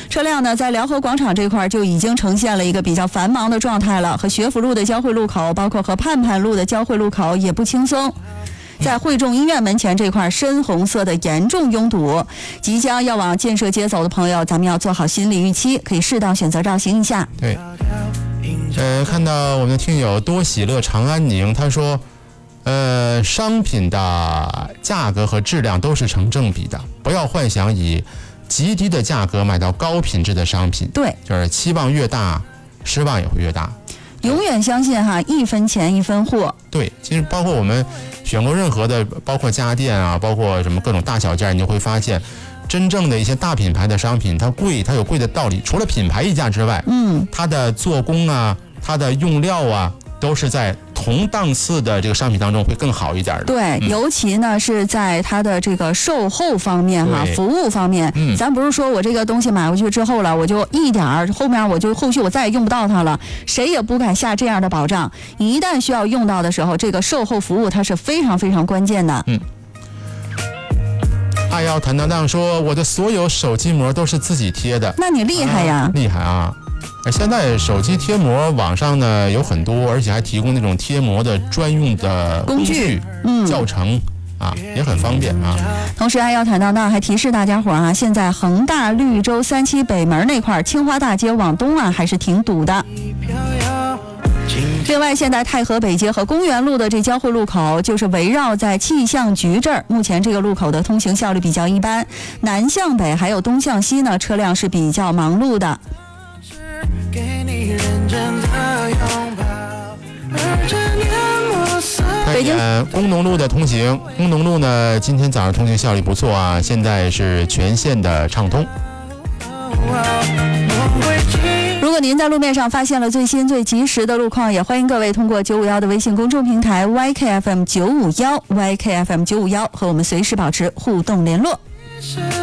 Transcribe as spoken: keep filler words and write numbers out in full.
车辆呢在辽河广场这块就已经呈现了一个比较繁忙的状态了，和学府路的交汇路口，包括和盼盼路的交汇路口也不轻松。在汇众医院门前这块深红色的严重拥堵，即将要往建设街走的朋友，咱们要做好心理预期，可以适当选择绕行一下。 对，呃，看到我们的听友多喜乐长安宁，他说，呃，商品的价格和质量都是成正比的，不要幻想以极低的价格买到高品质的商品。 对， 就是期望越大，失望也会越大。 永远相信哈，一分钱一分货。 对，其实包括我们选过任何的，包括家电啊，包括什么各种大小件，你就会发现，真正的一些大品牌的商品，它贵，它有贵的道理。除了品牌溢价之外， 嗯， 它的做工啊，它的用料啊，都是在同档次的这个商品当中会更好一点的。 对，嗯、尤其呢是在它的这个售后方面哈，服务方面， 嗯， 咱不是说我这个东西买回去之后了，我就一点儿后面我就后续我再也用不到它了，谁也不敢下这样的保障。一旦需要用到的时候，这个售后服务它是非常非常关键的。 嗯。爱要坦荡荡说，我的所有手机膜都是自己贴的。 那你厉害呀！ 啊、厉害啊！现在手机贴膜网上呢有很多，而且还提供那种贴膜的专用的工具、 嗯、 教程啊，也很方便啊。 同时，爱要坦荡荡还提示大家伙啊，现在恒大绿洲三期北门那块青花大街往东啊，还是挺堵的。另外，现在太和北街和公园路的这交汇路口，就是围绕在气象局这儿，目前这个路口的通行效率比较一般。南向北还有东向西呢，车辆是比较忙碌的。 北京工农路的通行，工农路呢，今天早上通行效率不错啊，现在是全线的畅通。 如果您在路面上发现了最新最及时的路况，也欢迎各位通过九五一的微信公众平台 Y K F M 九五一 Y K F M 九五一和我们随时保持互动联络。